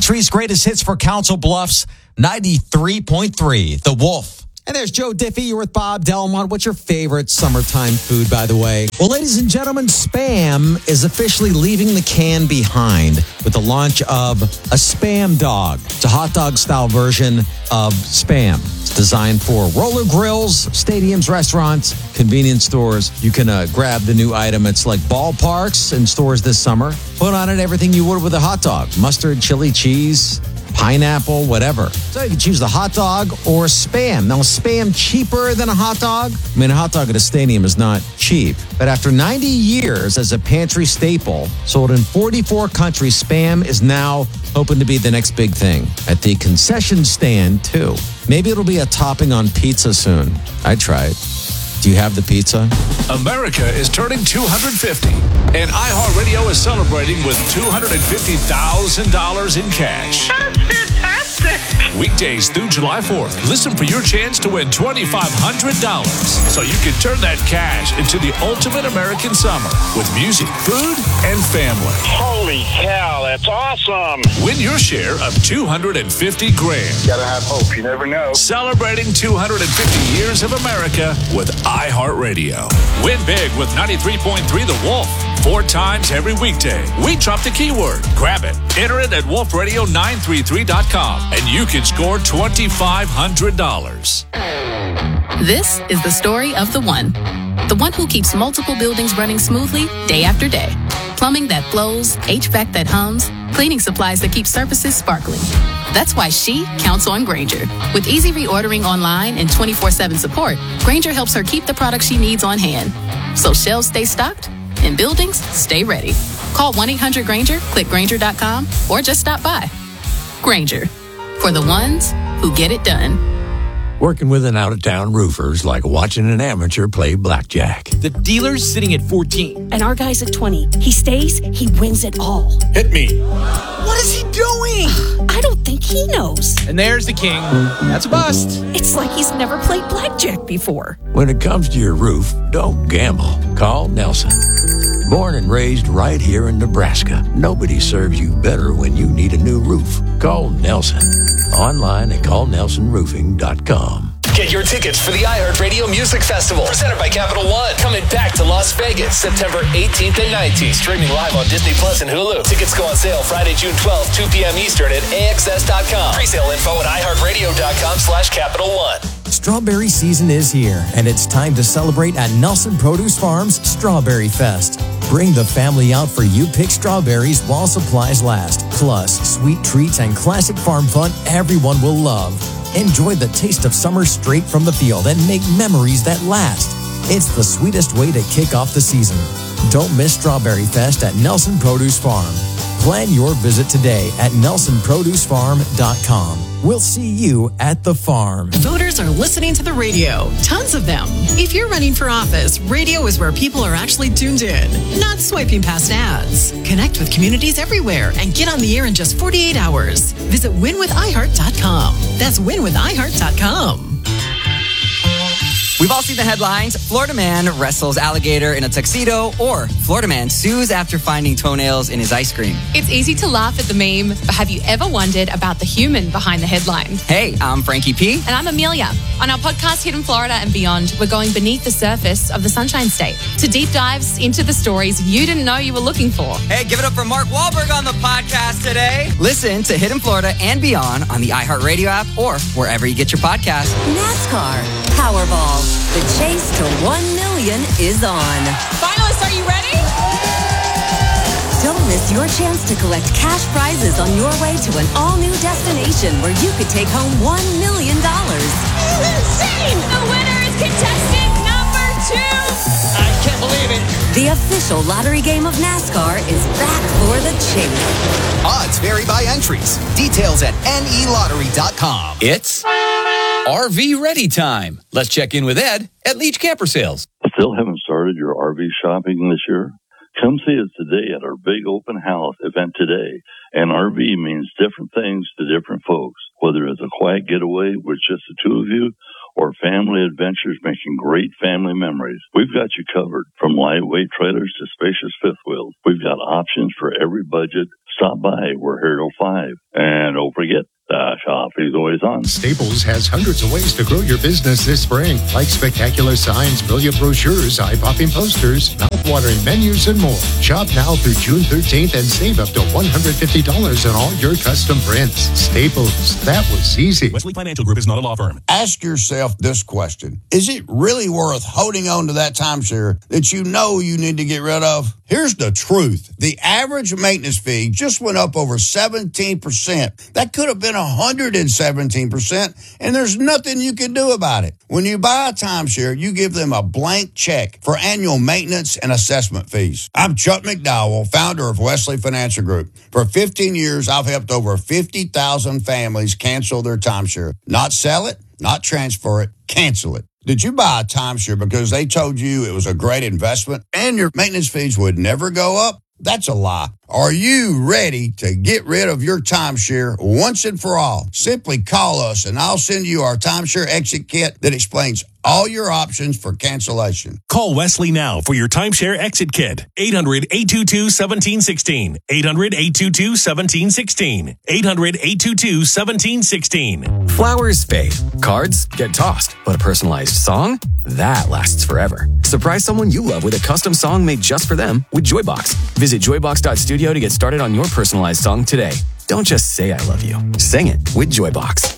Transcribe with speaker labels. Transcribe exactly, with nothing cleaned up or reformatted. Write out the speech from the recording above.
Speaker 1: Country's greatest hits for Council Bluffs, ninety-three point three, The Wolf. And there's Joe Diffie. You're with Bob Delmont. What's your favorite summertime food, by the way? Well, ladies and gentlemen, Spam is officially leaving the can behind with the launch of a Spam Dog. It's a hot dog-style version of Spam. It's designed for roller grills, stadiums, restaurants, convenience stores. You can uh, grab the new item. It's like ballparks and stores this summer. Put on it everything you would with a hot dog. Mustard, chili, cheese, pineapple, whatever. So you can choose the hot dog or Spam. Now, is Spam cheaper than a hot dog? I mean, a hot dog at a stadium is not cheap. But after ninety years as a pantry staple, sold in forty-four countries, Spam is now hoping to be the next big thing. At the concession stand, too. Maybe it'll be a topping on pizza soon. I'd try it. Do you have the pizza?
Speaker 2: America is turning two hundred fifty, and iHeartRadio is celebrating with two hundred fifty thousand dollars in cash.
Speaker 3: That's fantastic.
Speaker 2: Weekdays through July fourth, listen for your chance to win twenty-five hundred dollars so you can turn that cash into the ultimate American summer with music, food, and family.
Speaker 3: Holy cow, that's awesome.
Speaker 2: Win your share of two hundred fifty grand.
Speaker 3: Gotta have hope, you never know.
Speaker 2: Celebrating two hundred fifty years of America with iHeartRadio. Win big with ninety-three point three The Wolf. Four times every weekday. We drop the keyword. Grab it. Enter it at wolf radio nine three three dot com and you can score twenty-five hundred dollars.
Speaker 4: This is the story of the one. The one who keeps multiple buildings running smoothly day after day. Plumbing that flows, H V A C that hums, cleaning supplies that keep surfaces sparkling. That's why she counts on Grainger. With easy reordering online and twenty-four seven support, Grainger helps her keep the products she needs on hand. So shelves stay stocked and buildings stay ready. Call one eight hundred Grainger, click Grainger dot com, or just stop by. Grainger, for the ones who get it done.
Speaker 5: Working with an out-of-town roofer is like watching an amateur play blackjack.
Speaker 6: The dealer's sitting at fourteen.
Speaker 7: And our guy's at twenty. He stays, he wins it all.
Speaker 6: Hit me. What is he doing?
Speaker 7: I don't think he knows.
Speaker 6: And there's the king. That's a bust.
Speaker 7: It's like he's never played blackjack before.
Speaker 5: When it comes to your roof, don't gamble. Call Nelson. Born and raised right here in Nebraska, nobody serves you better when you need a new roof. Call Nelson. Online at call nelson roofing dot com.
Speaker 8: Get your tickets for the iHeartRadio Music Festival, presented by Capital One. Coming back to Las Vegas, September eighteenth and nineteenth. Streaming live on Disney Plus and Hulu. Tickets go on sale Friday, June twelfth, two p.m. Eastern at A X S dot com. Presale info at iHeartRadio dot com slash Capital One.
Speaker 9: Strawberry season is here, and it's time to celebrate at Nelson Produce Farm's Strawberry Fest. Bring the family out for You Pick Strawberries while supplies last. Plus, sweet treats and classic farm fun everyone will love. Enjoy the taste of summer straight from the field and make memories that last. It's the sweetest way to kick off the season. Don't miss Strawberry Fest at Nelson Produce Farm. Plan your visit today at nelson produce farm dot com. We'll see you at the farm.
Speaker 10: Voters are listening to the radio. Tons of them. If you're running for office, radio is where people are actually tuned in, not swiping past ads. Connect with communities everywhere and get on the air in just forty-eight hours. Visit win with i heart dot com. That's win with i heart dot com.
Speaker 11: We've all seen the headlines. Florida man wrestles alligator in a tuxedo, or Florida man sues after finding toenails in his ice cream.
Speaker 12: It's easy to laugh at the meme, but have you ever wondered about the human behind the headline?
Speaker 11: Hey, I'm Frankie P.
Speaker 12: And I'm Amelia. On our podcast, Hidden Florida and Beyond, we're going beneath the surface of the Sunshine State to deep dives into the stories you didn't know you were looking for.
Speaker 11: Hey, give it up for Mark Wahlberg on the podcast today. Listen to Hidden Florida and Beyond on the iHeartRadio app or wherever you get your podcasts.
Speaker 13: NASCAR Powerball. The chase to one million is on.
Speaker 12: Finalists, are you ready?
Speaker 13: Don't miss your chance to collect cash prizes on your way to an all-new destination where you could take home one million dollars.
Speaker 12: This is insane! The winner is contestant number two!
Speaker 6: I can't believe it.
Speaker 13: The official lottery game of NASCAR is back for the chase.
Speaker 14: Odds vary by entries. Details at N E lottery dot com.
Speaker 15: It's R V ready time. Let's check in with Ed at Leach Camper Sales.
Speaker 16: Still haven't started your R V shopping this year? Come see us today at our big open house event today. And R V means different things to different folks, whether it's a quiet getaway with just the two of you or family adventures making great family memories. We've got you covered, from lightweight trailers to spacious fifth wheels. We've got options for every budget, Stop by. We're here till five. And don't forget, the shop is always on.
Speaker 17: Staples has hundreds of ways to grow your business this spring, like spectacular signs, brilliant brochures, eye-popping posters, mouth-watering menus, and more. Shop now through June thirteenth and save up to one hundred fifty dollars on all your custom prints. Staples, that was easy.
Speaker 18: Wesley Financial Group is not a law firm.
Speaker 19: Ask yourself this question. Is it really worth holding on to that timeshare that you know you need to get rid of? Here's the truth. The average maintenance fee just went up over seventeen percent. That could have been one hundred seventeen percent, and there's nothing you can do about it. When you buy a timeshare, you give them a blank check for annual maintenance and assessment fees. I'm Chuck McDowell, founder of Wesley Financial Group. For fifteen years, I've helped over fifty thousand families cancel their timeshare. Not sell it, not transfer it, cancel it. Did you buy a timeshare because they told you it was a great investment and your maintenance fees would never go up? That's a lie. Are you ready to get rid of your timeshare once and for all? Simply call us and I'll send you our timeshare exit kit that explains all your options for cancellation.
Speaker 18: Call Wesley now for your timeshare exit kit. eight hundred, eight two two, one seven one six. eight hundred, eight two two, one seven one six. eight hundred, eight two two, one seven one six.
Speaker 20: Flowers fade. Cards get tossed. But a personalized song? That lasts forever. Surprise someone you love with a custom song made just for them with Joybox. Visit joybox dot studio to get started on your personalized song today. Don't just say I love you. Sing it with Joybox.